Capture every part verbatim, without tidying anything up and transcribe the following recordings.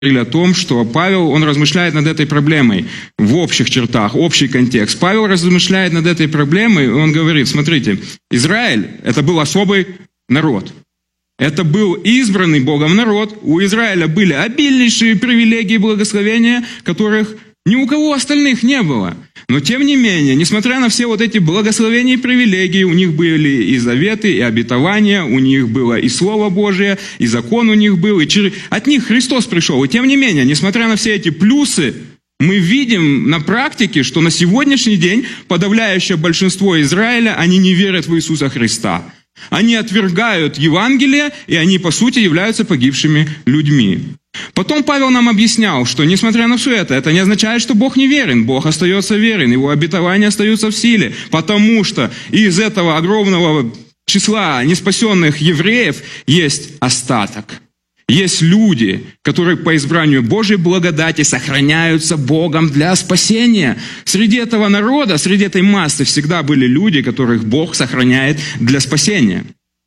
о том, что Павел, он размышляет над этой проблемой в общих чертах, общий контекст. Павел размышляет над этой проблемой, и он говорит, смотрите, Израиль – это был особый народ. Это был избранный Богом народ. У Израиля были обильнейшие привилегии и благословения, которых ни у кого остальных не было. Но тем не менее, несмотря на все вот эти благословения и привилегии, у них были и заветы, и обетования, у них было и Слово Божие, и закон у них был, и через... от них Христос пришел. И тем не менее, несмотря на все эти плюсы, мы видим на практике, что на сегодняшний день подавляющее большинство Израиля, они не верят в Иисуса Христа. Они отвергают Евангелие, и они, по сути, являются погибшими людьми. Потом Павел нам объяснял, что, несмотря на все это, это не означает, что Бог не верен. Бог остается верен, Его обетования остаются в силе, потому что из этого огромного числа неспасенных евреев есть остаток. Есть люди, которые по избранию Божьей благодати сохраняются Богом для спасения. Среди этого народа, среди этой массы всегда были люди, которых Бог сохраняет для спасения.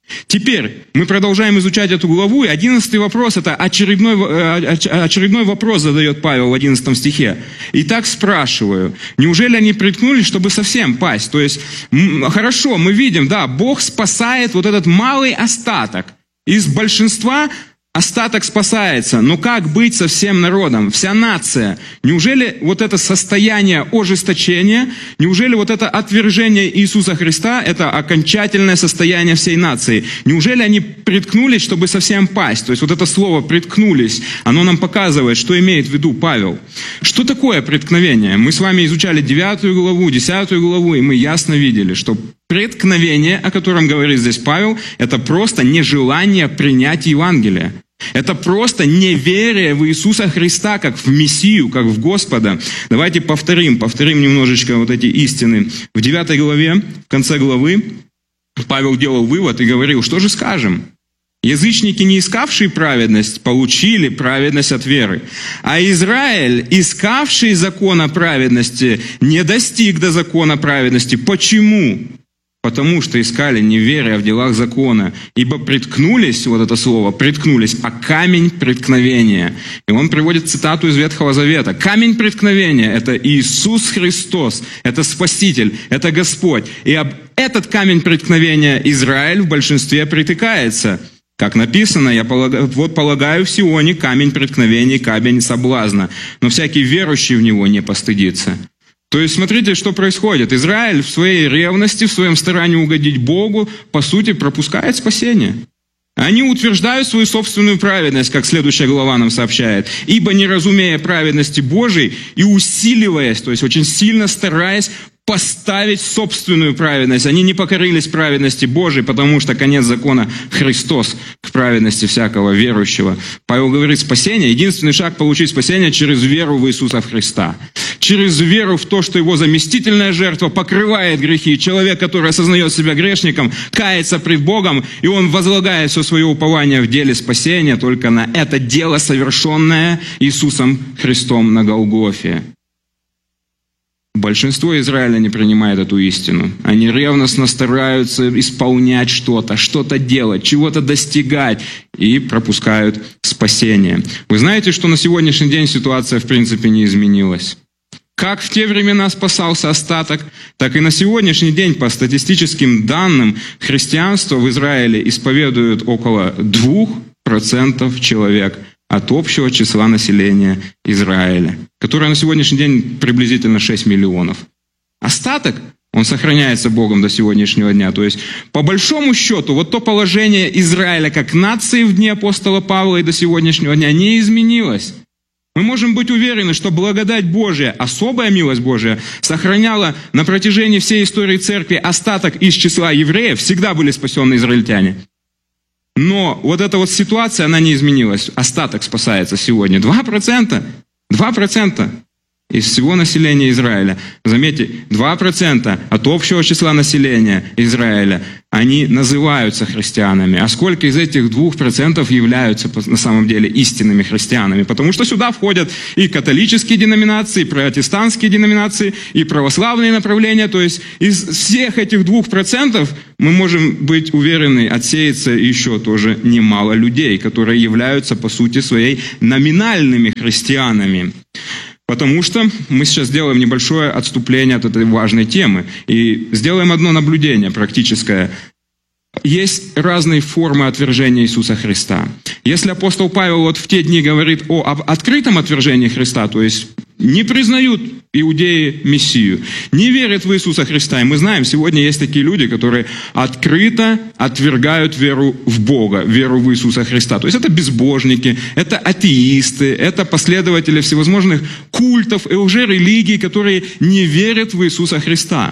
Теперь мы продолжаем изучать эту главу, и одиннадцатый вопрос, это очередной, очередной вопрос задает Павел в одиннадцатом стихе. «Итак, спрашиваю, неужели они приткнулись, чтобы совсем пасть?» То есть, хорошо, мы видим, да, Бог спасает вот этот малый остаток. Из большинства остаток спасается, но как быть со всем народом, вся нация? Неужели вот это состояние ожесточения, неужели вот это отвержение Иисуса Христа, это окончательное состояние всей нации? Неужели они приткнулись, чтобы совсем пасть? То есть вот это слово «приткнулись», оно нам показывает, что имеет в виду Павел. Что такое преткновение? Мы с вами изучали девятую главу, десятую главу, и мы ясно видели, что преткновение, о котором говорит здесь Павел, это просто нежелание принять Евангелие. Это просто неверие в Иисуса Христа, как в Мессию, как в Господа. Давайте повторим, повторим немножечко вот эти истины. В девятой главе, в конце главы, Павел делал вывод и говорил, что же скажем? Язычники, не искавшие праведность, получили праведность от веры. А Израиль, искавший закона праведности, не достиг до закона праведности. Почему? Потому что искали неверие в делах закона, ибо приткнулись, вот это слово, приткнулись, а камень преткновения. И он приводит цитату из Ветхого Завета. Камень преткновения – это Иисус Христос, это Спаситель, это Господь. И об этот камень преткновения Израиль в большинстве притыкается. Как написано, я полагаю, вот полагаю в Сионе камень преткновения, камень соблазна, но всякий верующий в него не постыдится. То есть, смотрите, что происходит. Израиль в своей ревности, в своем старании угодить Богу, по сути, пропускает спасение. Они утверждают свою собственную праведность, как следующая глава нам сообщает. «Ибо, не разумея праведности Божией и усиливаясь, то есть очень сильно стараясь поставить собственную праведность, они не покорились праведности Божией, потому что конец закона Христос к праведности всякого верующего». Павел говорит, спасение, единственный шаг получить спасение через веру в Иисуса Христа. Через веру в то, что Его заместительная жертва покрывает грехи. Человек, который осознает себя грешником, кается пред Богом, и он возлагает все свое упование в деле спасения только на это дело, совершенное Иисусом Христом на Голгофе. Большинство Израиля не принимает эту истину. Они ревностно стараются исполнять что-то, что-то делать, чего-то достигать и пропускают спасение. Вы знаете, что на сегодняшний день ситуация в принципе не изменилась? Как в те времена спасался остаток, так и на сегодняшний день, по статистическим данным, христианство в Израиле исповедует около двух процентов человек от общего числа населения Израиля, которое на сегодняшний день приблизительно шесть миллионов. Остаток, он сохраняется Богом до сегодняшнего дня. То есть, по большому счету, вот то положение Израиля как нации в дни апостола Павла и до сегодняшнего дня не изменилось. Мы можем быть уверены, что благодать Божия, особая милость Божия, сохраняла на протяжении всей истории церкви остаток из числа евреев, всегда были спасенные израильтяне. Но вот эта вот ситуация, она не изменилась. Остаток спасается сегодня. Два процента. Два процента. из всего населения Израиля. Заметьте, два процента от общего числа населения Израиля, они называются христианами. А сколько из этих двух процентов являются на самом деле истинными христианами? Потому что сюда входят и католические деноминации, и протестантские деноминации, и православные направления. То есть из всех этих двух процентов мы можем быть уверены, отсеется еще тоже немало людей, которые являются по сути своей номинальными христианами. Потому что мы сейчас сделаем небольшое отступление от этой важной темы и сделаем одно наблюдение практическое. Есть разные формы отвержения Иисуса Христа. Если апостол Павел вот в те дни говорит о об открытом отвержении Христа, то есть не признают иудеи Мессию, не верят в Иисуса Христа. И мы знаем, сегодня есть такие люди, которые открыто отвергают веру в Бога, веру в Иисуса Христа. То есть это безбожники, это атеисты, это последователи всевозможных культов и уже религий, которые не верят в Иисуса Христа.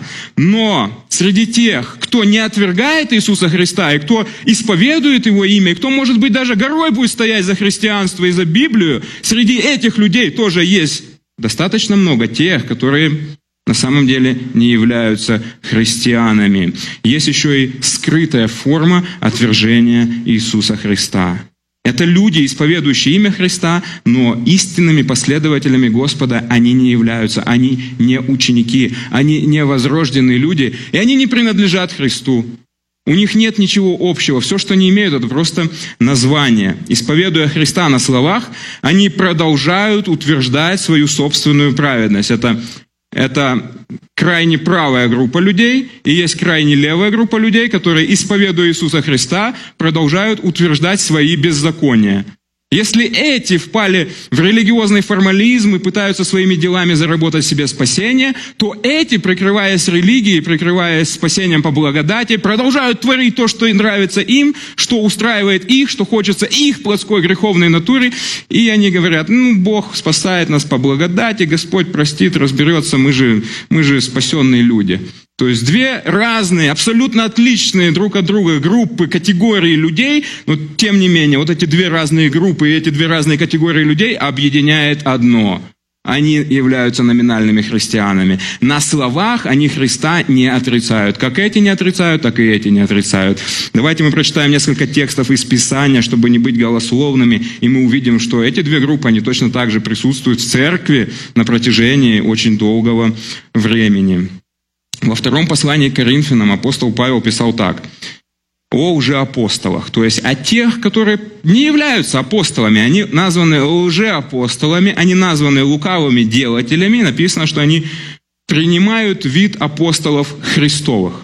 Но среди тех, кто не отвергает Иисуса Христа, и кто исповедует Его имя, и кто, может быть, даже горой будет стоять за христианство и за Библию, среди этих людей тоже есть достаточно много тех, которые на самом деле не являются христианами. Есть еще и скрытая форма отвержения Иисуса Христа. Это люди, исповедующие имя Христа, но истинными последователями Господа они не являются. Они не ученики, они не возрожденные люди, и они не принадлежат Христу. У них нет ничего общего. Все, что они имеют, это просто название. Исповедуя Христа на словах, они продолжают утверждать свою собственную праведность. Это, это крайне правая группа людей, и есть крайне левая группа людей, которые, исповедуя Иисуса Христа, продолжают утверждать свои беззакония. Если эти впали в религиозный формализм и пытаются своими делами заработать себе спасение, то эти, прикрываясь религией, прикрываясь спасением по благодати, продолжают творить то, что нравится им, что устраивает их, что хочется их плотской греховной натуре. И они говорят, ну, Бог спасает нас по благодати, Господь простит, разберется, мы же, мы же спасенные люди. То есть две разные, абсолютно отличные друг от друга группы, категории людей, но тем не менее, вот эти две разные группы и эти две разные категории людей объединяет одно. Они являются номинальными христианами. На словах они Христа не отрицают. Как эти не отрицают, так и эти не отрицают. Давайте мы прочитаем несколько текстов из Писания, чтобы не быть голословными, и мы увидим, что эти две группы, они точно так же присутствуют в церкви на протяжении очень долгого времени. Во втором послании к Коринфянам апостол Павел писал так: о лжеапостолах, то есть о тех, которые не являются апостолами, они названы лжеапостолами, они названы лукавыми делателями, написано, что они принимают вид апостолов Христовых.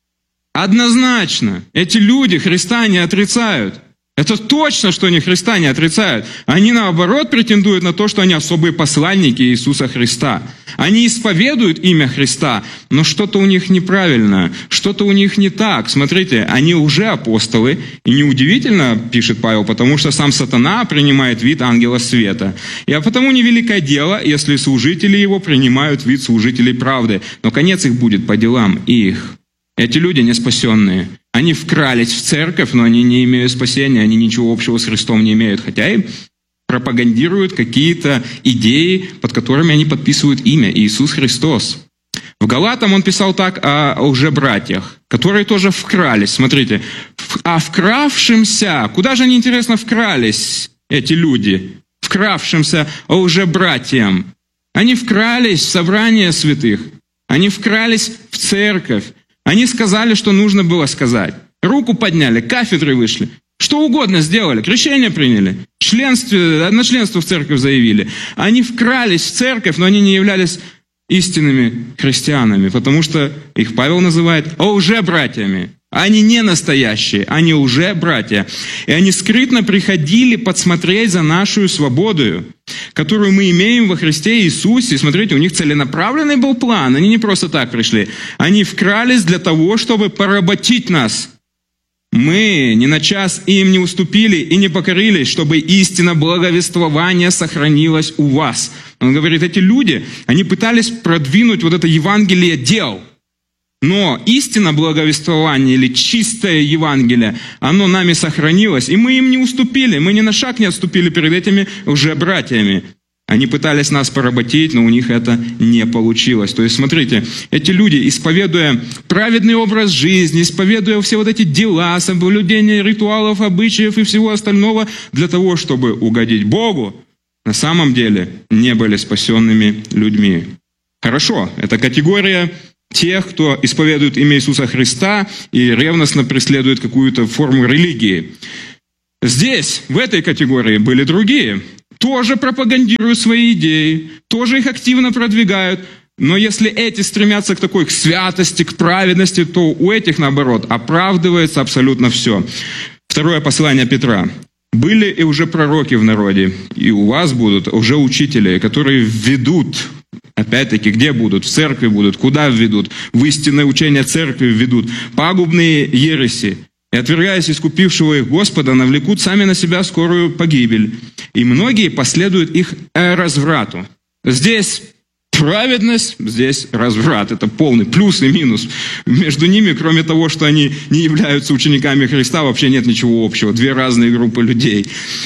Однозначно, эти люди Христа не отрицают. Это точно, что они Христа не отрицают. Они, наоборот, претендуют на то, что они особые посланники Иисуса Христа. Они исповедуют имя Христа, но что-то у них неправильно, что-то у них не так. Смотрите, они уже апостолы, и неудивительно, пишет Павел, потому что сам сатана принимает вид ангела света. И а потому невеликое дело, если служители его принимают вид служителей правды, но конец их будет по делам их. Эти люди не спасенные. Они вкрались в церковь, но они не имеют спасения, они ничего общего с Христом не имеют, хотя и пропагандируют какие-то идеи, под которыми они подписывают имя Иисус Христос. В Галатам он писал так о лжебратьях, которые тоже вкрались. Смотрите, а вкравшимся, куда же они, интересно, вкрались, эти люди? Вкравшимся лжебратьям. Они вкрались в собрание святых, они вкрались в церковь. Они сказали, что нужно было сказать. Руку подняли, кафедры вышли. Что угодно сделали. Крещение приняли. Членство, одночленство в церковь заявили. Они вкрались в церковь, но они не являлись истинными христианами, потому что их Павел называет лжебратьями. Они не настоящие, они лжебратья. И они скрытно приходили подсмотреть за нашу свободою, которую мы имеем во Христе Иисусе. И смотрите, у них целенаправленный был план. Они не просто так пришли. Они вкрались для того, чтобы поработить нас. Мы ни на час им не уступили и не покорились, чтобы истина благовествования сохранилась у вас. Он говорит, эти люди, они пытались продвинуть вот это Евангелие дел. Но истина благовествования или чистое Евангелие, оно нами сохранилось, и мы им не уступили, мы ни на шаг не отступили перед этими лжебратьями. Они пытались нас поработить, но у них это не получилось. То есть, смотрите, эти люди, исповедуя праведный образ жизни, исповедуя все вот эти дела, соблюдение ритуалов, обычаев и всего остального, для того, чтобы угодить Богу, на самом деле не были спасенными людьми. Хорошо, это категория тех, кто исповедует имя Иисуса Христа и ревностно преследует какую-то форму религии. Здесь, в этой категории, были другие. Тоже пропагандируют свои идеи, тоже их активно продвигают. Но если эти стремятся к такой к святости, к праведности, то у этих, наоборот, оправдывается абсолютно все. Второе послание Петра. «Были и уже пророки в народе, и у вас будут уже учители, которые введут». Опять-таки, где будут? В церкви будут. Куда введут? В истинное учение церкви введут. «Пагубные ереси. И, отвергаясь искупившего их Господа, навлекут сами на себя скорую погибель. И многие последуют их разврату». Здесь праведность, здесь разврат. Это полный плюс и минус. Между ними, кроме того, что они не являются учениками Христа, вообще нет ничего общего. Две разные группы людей.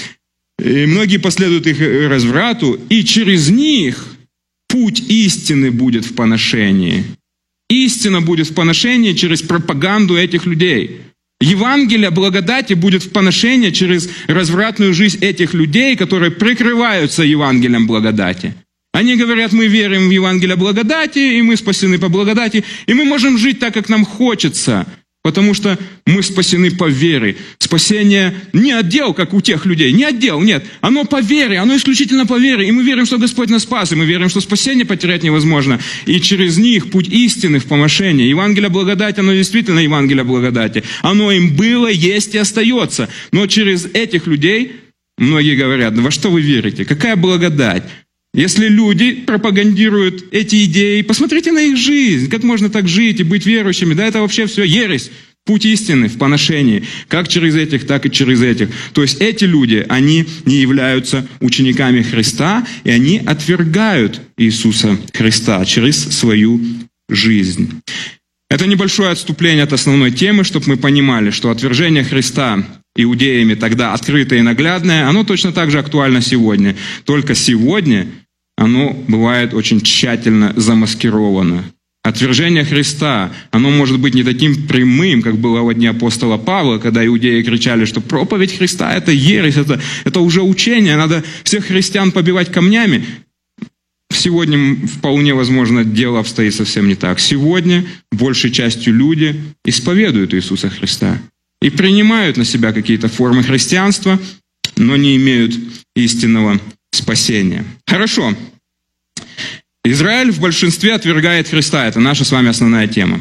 И многие последуют их разврату, и через них путь истины будет в поношении. Истина будет в поношении через пропаганду этих людей. Евангелие благодати будет в поношении через развратную жизнь этих людей, которые прикрываются Евангелием благодати. Они говорят, мы верим в Евангелие благодати, и мы спасены по благодати, и мы можем жить так, как нам хочется, потому что мы спасены по вере. Спасение не отдел, как у тех людей, не отдел, нет. Оно по вере, оно исключительно по вере. И мы верим, что Господь нас спас, и мы верим, что спасение потерять невозможно. И через них путь истины в помощении. Евангелие благодати, оно действительно Евангелие благодати. Оно им было, есть и остается. Но через этих людей многие говорят, во что вы верите? Какая благодать? Если люди пропагандируют эти идеи, посмотрите на их жизнь, как можно так жить и быть верующими. Да это вообще все ересь, путь истины в поношении, как через этих, так и через этих. То есть эти люди, они не являются учениками Христа, и они отвергают Иисуса Христа через свою жизнь. Это небольшое отступление от основной темы, чтобы мы понимали, что отвержение Христа иудеями тогда открытое и наглядное, оно точно так же актуально сегодня. Только сегодня оно бывает очень тщательно замаскировано. Отвержение Христа, оно может быть не таким прямым, как было во дни апостола Павла, когда иудеи кричали, что проповедь Христа – это ересь, это, это уже учение, надо всех христиан побивать камнями. Сегодня вполне возможно дело обстоит совсем не так. Сегодня большей частью люди исповедуют Иисуса Христа и принимают на себя какие-то формы христианства, но не имеют истинного спасения. Хорошо. Израиль в большинстве отвергает Христа. Это наша с вами основная тема.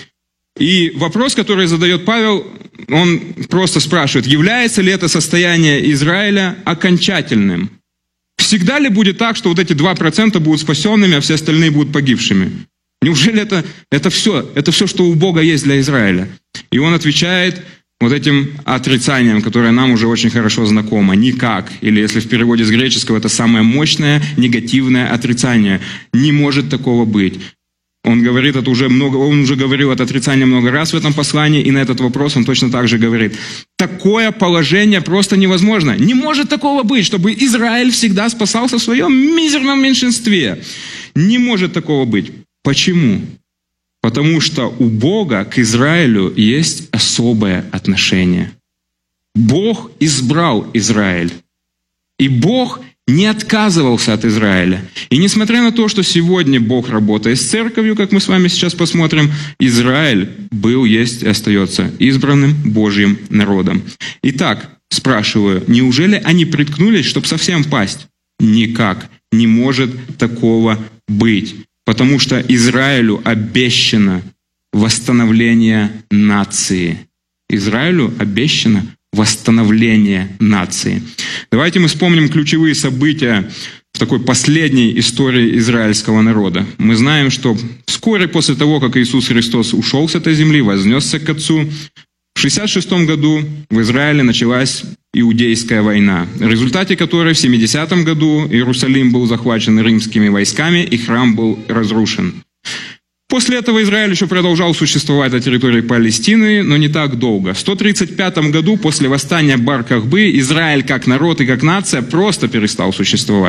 И вопрос, который задает Павел, он просто спрашивает, является ли это состояние Израиля окончательным? Всегда ли будет так, что вот эти два процента будут спасенными, а все остальные будут погибшими? Неужели это, это все, это все, что у Бога есть для Израиля? И он отвечает вот этим отрицанием, которое нам уже очень хорошо знакомо. Никак. Или если в переводе с греческого, это самое мощное негативное отрицание. Не может такого быть. Он говорит это уже много, он уже говорил это отрицание много раз в этом послании, и на этот вопрос он точно так же говорит. Такое положение просто невозможно. Не может такого быть, чтобы Израиль всегда спасался в своем мизерном меньшинстве. Не может такого быть. Почему? Потому что у Бога к Израилю есть особое отношение. Бог избрал Израиль. И Бог не отказывался от Израиля. И несмотря на то, что сегодня Бог работает с церковью, как мы с вами сейчас посмотрим, Израиль был, есть и остается избранным Божьим народом. Итак, спрашиваю, неужели они приткнулись, чтобы совсем пасть? Никак. Не может такого быть. Потому что Израилю обещано восстановление нации. Израилю обещано восстановление нации. Давайте мы вспомним ключевые события в такой последней истории израильского народа. Мы знаем, что вскоре после того, как Иисус Христос ушел с этой земли, вознесся к Отцу, в шестьдесят шестом году в Израиле началась Иудейская война, в результате которой в семидесятом году Иерусалим был захвачен римскими войсками и храм был разрушен. После этого Израиль еще продолжал существовать на территории Палестины, но не так долго. В сто тридцать пятом году, после восстания Бар-Кохбы, Израиль как народ и как нация просто перестал существовать.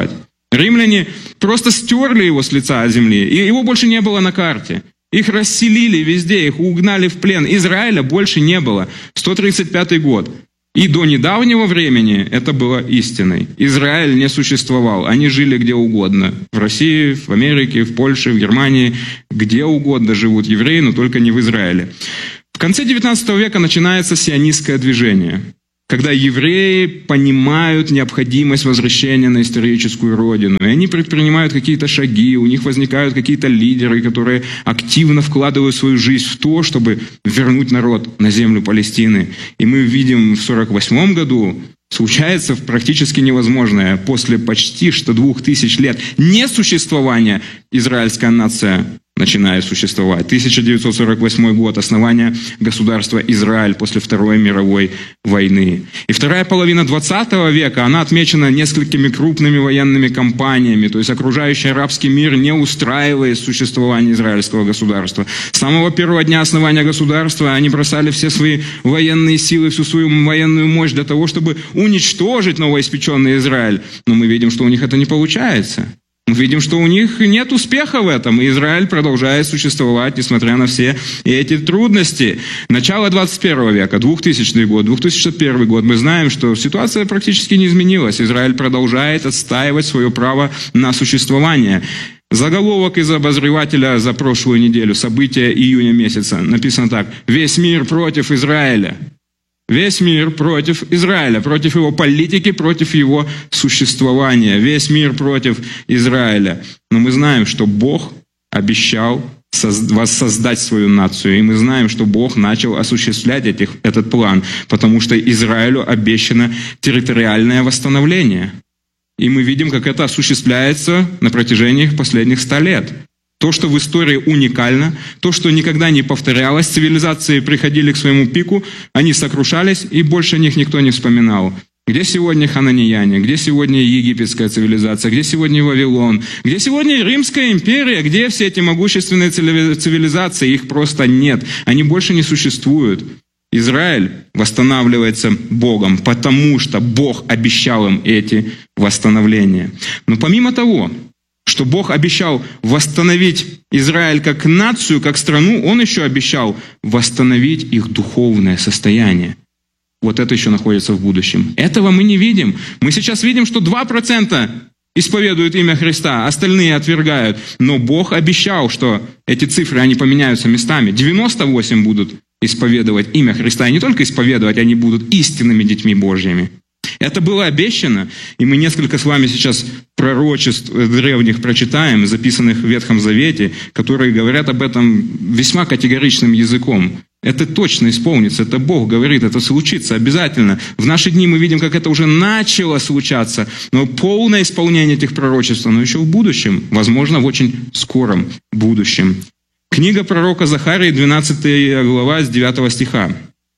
Римляне просто стерли его с лица земли, и его больше не было на карте. Их расселили везде, их угнали в плен. Израиля больше не было. сто тридцать пятый год. И до недавнего времени это было истиной. Израиль не существовал. Они жили где угодно. В России, в Америке, в Польше, в Германии. Где угодно живут евреи, но только не в Израиле. В конце девятнадцатого века начинается сионистское движение, когда евреи понимают необходимость возвращения на историческую родину. И они предпринимают какие-то шаги, у них возникают какие-то лидеры, которые активно вкладывают свою жизнь в то, чтобы вернуть народ на землю Палестины. И мы видим в сорок восьмом году, случается практически невозможное. После почти что двух тысяч лет несуществования израильская нация начинает существовать. тысяча девятьсот сорок восьмой год, основание государства Израиль после Второй мировой войны. И вторая половина двадцатого века, она отмечена несколькими крупными военными кампаниями, то есть окружающий арабский мир не устраивает существование израильского государства. С самого первого дня основания государства они бросали все свои военные силы, всю свою военную мощь для того, чтобы уничтожить новоиспеченный Израиль. Но мы видим, что у них это не получается. Мы видим, что у них нет успеха в этом, и Израиль продолжает существовать, несмотря на все эти трудности. Начало двадцать первого века, двухтысячный год, две тысячи первый год, мы знаем, что ситуация практически не изменилась. Израиль продолжает отстаивать свое право на существование. Заголовок из обозревателя за прошлую неделю, события июня месяца, написано так: «Весь мир против Израиля». Весь мир против Израиля, против его политики, против его существования. Весь мир против Израиля. Но мы знаем, что Бог обещал воссоздать свою нацию. И мы знаем, что Бог начал осуществлять этих, этот план, потому что Израилю обещано территориальное восстановление. И мы видим, как это осуществляется на протяжении последних ста лет. То, что в истории уникально, то, что никогда не повторялось, цивилизации приходили к своему пику, они сокрушались, и больше о них никто не вспоминал. Где сегодня хананеяне? Где сегодня египетская цивилизация? Где сегодня Вавилон? Где сегодня Римская империя? Где все эти могущественные цивилизации? Их просто нет. Они больше не существуют. Израиль восстанавливается Богом, потому что Бог обещал им эти восстановления. Но помимо того, что Бог обещал восстановить Израиль как нацию, как страну, Он еще обещал восстановить их духовное состояние. Вот это еще находится в будущем. Этого мы не видим. Мы сейчас видим, что два процента исповедуют имя Христа, остальные отвергают. Но Бог обещал, что эти цифры, они поменяются местами. девяносто восемь будут исповедовать имя Христа. И не только исповедовать, они будут истинными детьми Божьими. Это было обещано, и мы несколько с вами сейчас пророчеств древних прочитаем, записанных в Ветхом Завете, которые говорят об этом весьма категоричным языком. Это точно исполнится, это Бог говорит, это случится обязательно. В наши дни мы видим, как это уже начало случаться, но полное исполнение этих пророчеств, оно еще в будущем, возможно, в очень скором будущем. Книга пророка Захарии, двенадцатая глава, с девятого стиха.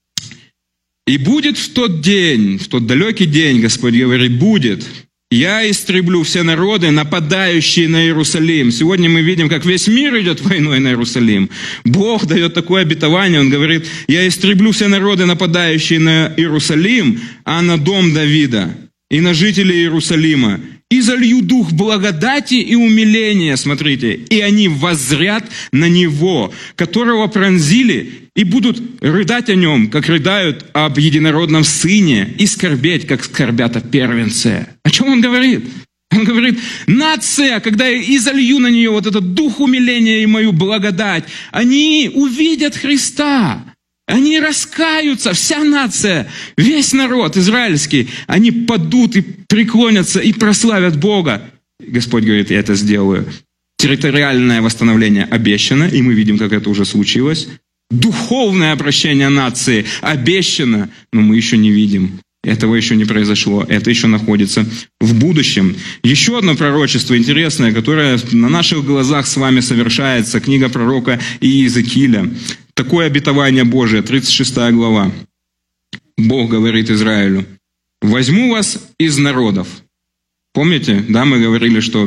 «И будет в тот день, в тот далекий день, Господь говорит, будет, я истреблю все народы, нападающие на Иерусалим». Сегодня мы видим, как весь мир идет войной на Иерусалим. Бог дает такое обетование, Он говорит, я истреблю все народы, нападающие на Иерусалим, а на дом Давида и на жителей Иерусалима. И залью дух благодати и умиления, смотрите, и они воззрят на Него, которого пронзили, и будут рыдать о Нем, как рыдают об единородном Сыне, и скорбеть, как скорбят о первенце. О чем Он говорит? Он говорит, нация, когда я изолью на нее вот этот дух умиления и мою благодать, они увидят Христа. Они раскаются, вся нация, весь народ израильский, они падут и преклонятся и прославят Бога. Господь говорит, я это сделаю. Территориальное восстановление обещано, и мы видим, как это уже случилось. Духовное обращение нации обещано, но мы еще не видим. Этого еще не произошло, это еще находится в будущем. Еще одно пророчество интересное, которое на наших глазах с вами совершается, книга пророка Иезекииля. Такое обетование Божие, тридцать шестая глава. Бог говорит Израилю, «Возьму вас из народов». Помните, да, мы говорили, что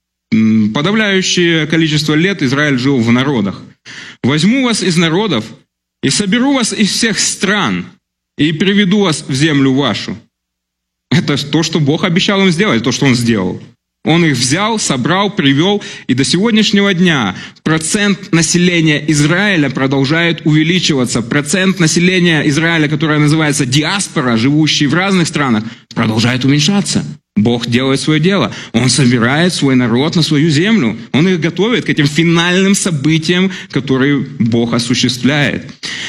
подавляющее количество лет Израиль жил в народах. «Возьму вас из народов и соберу вас из всех стран, и приведу вас в землю вашу». Это то, что Бог обещал им сделать, то, что Он сделал. Он их взял, собрал, привел, и до сегодняшнего дня процент населения Израиля продолжает увеличиваться. Процент населения Израиля, которое называется диаспора, живущий в разных странах, продолжает уменьшаться. Бог делает свое дело. Он собирает свой народ на свою землю. Он их готовит к этим финальным событиям, которые Бог осуществляет.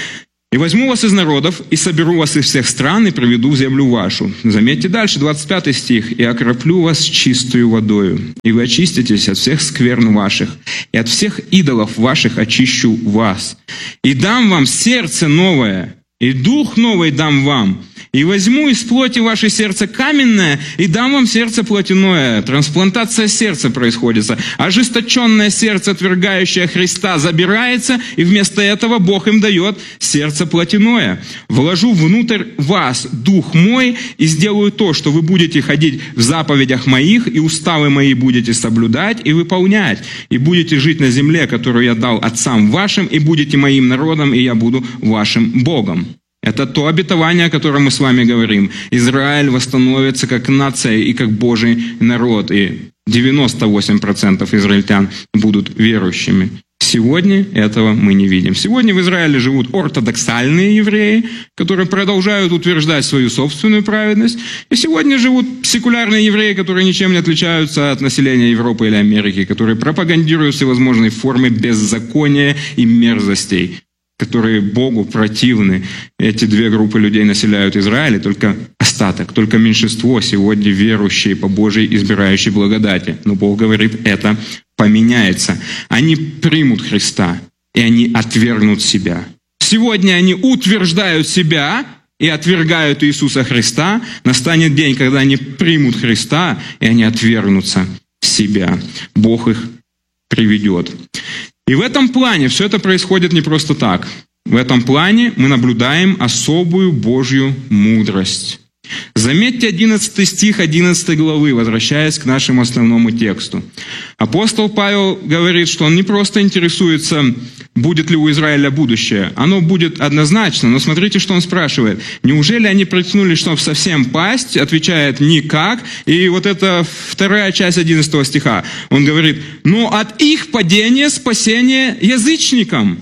«И возьму вас из народов, и соберу вас из всех стран, и приведу в землю вашу». Заметьте дальше, двадцать пятый стих. «И окроплю вас чистую водою, и вы очиститесь от всех скверн ваших, и от всех идолов ваших очищу вас. И дам вам сердце новое, и дух новый дам вам, и возьму из плоти ваше сердце каменное, и дам вам сердце плотяное». Трансплантация сердца происходит. Ожесточенное сердце, отвергающее Христа, забирается, и вместо этого Бог им дает сердце плотяное. «Вложу внутрь вас дух мой, и сделаю то, что вы будете ходить в заповедях моих, и уставы мои будете соблюдать и выполнять, и будете жить на земле, которую я дал отцам вашим, и будете моим народом, и я буду вашим Богом». Это то обетование, о котором мы с вами говорим. Израиль восстановится как нация и как Божий народ. И девяносто восемь процентов израильтян будут верующими. Сегодня этого мы не видим. Сегодня в Израиле живут ортодоксальные евреи, которые продолжают утверждать свою собственную праведность. И сегодня живут секулярные евреи, которые ничем не отличаются от населения Европы или Америки, которые пропагандируют всевозможные формы беззакония и мерзостей, которые Богу противны. Эти две группы людей населяют Израиль, и только остаток, только меньшинство сегодня верующие по Божьей избирающей благодати. Но Бог говорит, это поменяется. Они примут Христа, и они отвергнут себя. Сегодня они утверждают себя и отвергают Иисуса Христа. Настанет день, когда они примут Христа, и они отвергнутся себя. Бог их приведет. И в этом плане все это происходит не просто так. В этом плане мы наблюдаем особую Божью мудрость. Заметьте одиннадцатый стих одиннадцатой главы, возвращаясь к нашему основному тексту. Апостол Павел говорит, что он не просто интересуется, будет ли у Израиля будущее. Оно будет однозначно, но смотрите, что он спрашивает. Неужели они притянулись, чтобы совсем пасть? Отвечает, никак. И вот это вторая часть одиннадцатого стиха. Он говорит, но от их падения спасение язычникам.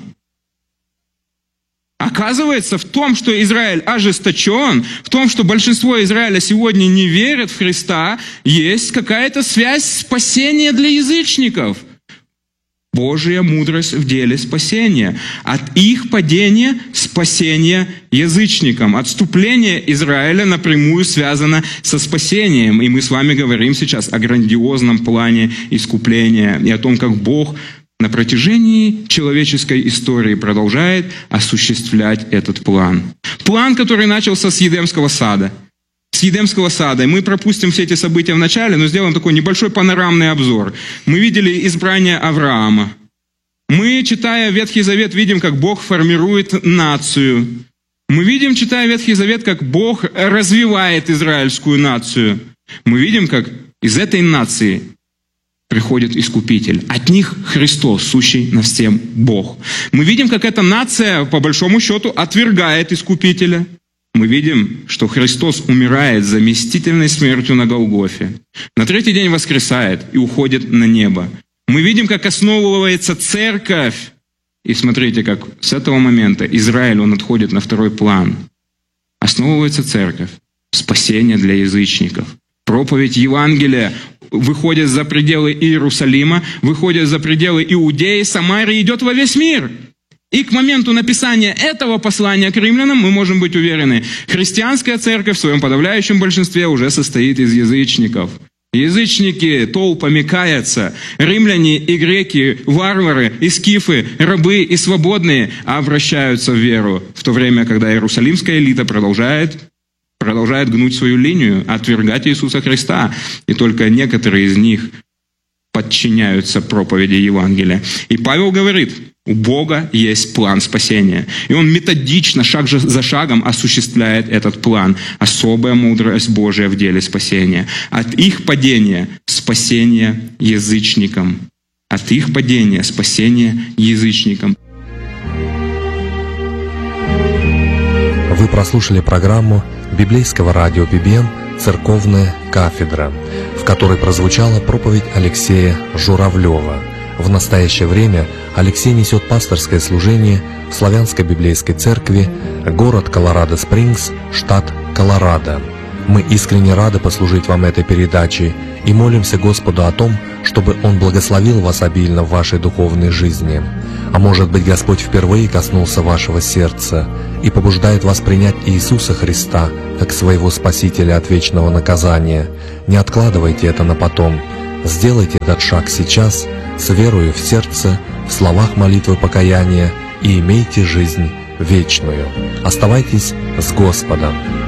Оказывается, в том, что Израиль ожесточен, в том, что большинство Израиля сегодня не верят в Христа, есть какая-то связь спасения для язычников. Божья мудрость в деле спасения. От их падения спасение язычникам. Отступление Израиля напрямую связано со спасением. И мы с вами говорим сейчас о грандиозном плане искупления и о том, как Бог на протяжении человеческой истории продолжает осуществлять этот план. План, который начался с Едемского сада. С Едемского сада. И мы пропустим все эти события в начале, но сделаем такой небольшой панорамный обзор. Мы видели избрание Авраама. Мы, читая Ветхий Завет, видим, как Бог формирует нацию. Мы видим, читая Ветхий Завет, как Бог развивает израильскую нацию. Мы видим, как из этой нации приходит Искупитель. От них Христос, сущий над всем Бог. Мы видим, как эта нация, по большому счету, отвергает Искупителя. Мы видим, что Христос умирает заместительной смертью на Голгофе. На третий день воскресает и уходит на небо. Мы видим, как основывается церковь. И смотрите, как с этого момента Израиль, он отходит на второй план. Основывается церковь. Спасение для язычников. Проповедь Евангелия выходит за пределы Иерусалима, выходит за пределы Иудеи, Самарии, идет во весь мир. И к моменту написания этого послания к римлянам мы можем быть уверены, христианская церковь в своем подавляющем большинстве уже состоит из язычников. Язычники толпами каятся, римляне и греки, варвары и скифы, рабы и свободные обращаются в веру, в то время, когда иерусалимская элита продолжает продолжает гнуть свою линию, отвергать Иисуса Христа. И только некоторые из них подчиняются проповеди Евангелия. И Павел говорит, у Бога есть план спасения. И он методично, шаг за шагом осуществляет этот план. Особая мудрость Божия в деле спасения. От их падения спасение язычникам. От их падения спасение язычникам. Вы прослушали программу библейского радио би би эн «Церковная кафедра», в которой прозвучала проповедь Алексея Журавлева. В настоящее время Алексей несет пасторское служение в Славянской библейской церкви, город Колорадо-Спрингс, штат Колорадо. Мы искренне рады послужить вам этой передачей и молимся Господу о том, чтобы Он благословил вас обильно в вашей духовной жизни. А может быть, Господь впервые коснулся вашего сердца и побуждает вас принять Иисуса Христа как своего Спасителя от вечного наказания. Не откладывайте это на потом. Сделайте этот шаг сейчас, с верою в сердце, в словах молитвы покаяния, и имейте жизнь вечную. Оставайтесь с Господом.